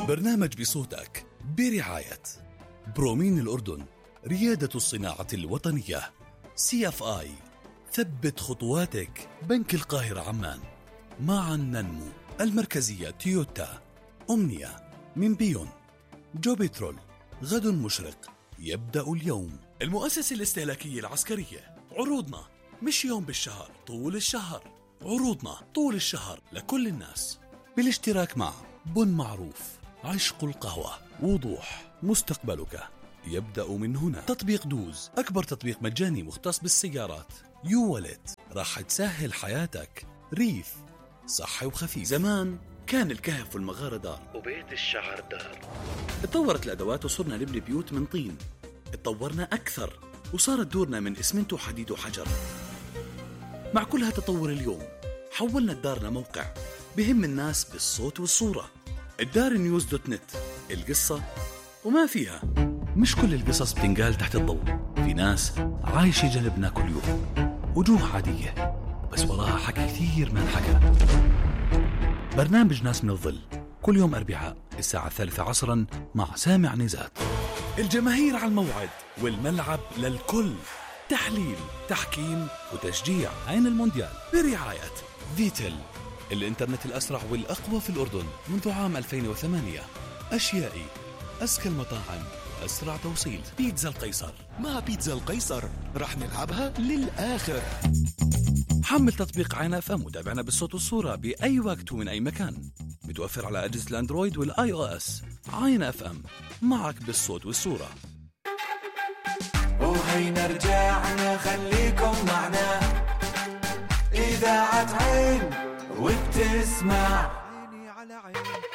برنامج بصوتك برعاية برومين الأردن، ريادة الصناعة الوطنية. CFI، ثبت خطواتك. بنك القاهرة عمان. معا ننمو. المركزية تويوتا. أمنية من بيون. جوبيترول، غد مشرق يبدأ اليوم. المؤسسة الاستهلاكية العسكرية، عروضنا مش يوم بالشهر، طول الشهر. عروضنا طول الشهر لكل الناس، بالاشتراك مع بن معروف، عشق القهوة، وضوح، مستقبلك يبدأ من هنا. تطبيق دوز، أكبر تطبيق مجاني مختص بالسيارات. يوالت، راح تسهل حياتك. ريف، صحي وخفيف. زمان كان الكهف والمغارة دار وبيت الشعر دار. اتطورت الأدوات وصرنا نبني بيوت من طين. اتطورنا أكثر وصارت دورنا من إسمنت وحديد وحجر. مع كل هالتطور اليوم حولنا الدار لموقع بهم الناس بالصوت والصورة. الدار نيوز دوت نت، القصة وما فيها. مش كل القصص بتنقال تحت الضوء. في ناس عايشة جنبنا كل يوم، وجوه عادية بس وراها حكي كثير ما انحكى. برنامج ناس من الظل كل يوم أربعاء الساعة 3 عصرا مع سامع نزات. الجماهير على الموعد والملعب للكل. تحليل، تحكيم وتشجيع. عين المونديال برعاية فيتل، الإنترنت الأسرع والأقوى في الأردن منذ عام 2008. أشيائي، أزكى المطاعم وأسرع توصيل. بيتزا القيصر. مع بيتزا القيصر رح نلعبها للآخر. حمل تطبيق عين اف ام وتابعنا بالصوت والصورة بأي وقت ومن أي مكان. متوفر على أجهزة الأندرويد والآي أو إس. عين اف ام، معك بالصوت والصورة. وهينا رجعنا، خليكم معنا. إذاعة عين وبتسمع عيني على عين.